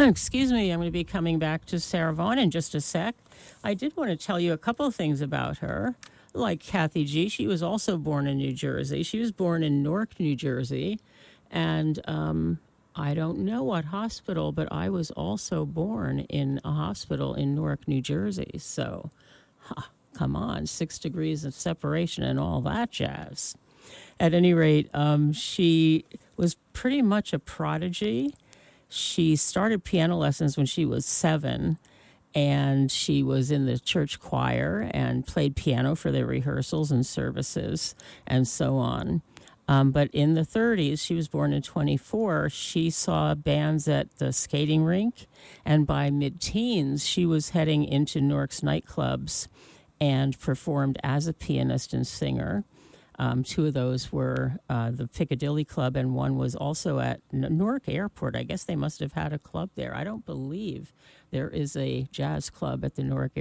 Excuse me, I'm going to be coming back to Sarah Vaughan in just a sec. I did want to tell you a couple of things about her. Like Kathy G., she was also born in New Jersey. She was born in Newark, New Jersey. And I don't know what hospital, but I was also born in a hospital in Newark, New Jersey. So, come on, 6 degrees of separation and all that jazz. At any rate, she was pretty much a prodigy. She started piano lessons when she was 7, and she was in the church choir and played piano for their rehearsals and services and so on. But in the 30s, she was born in 24, she saw bands at the skating rink, and by mid-teens, she was heading into Newark's nightclubs and performed as a pianist and singer. 2 of those were the Piccadilly Club, and one was also at Newark Airport. I guess they must have had a club there. I don't believe there is a jazz club at the Newark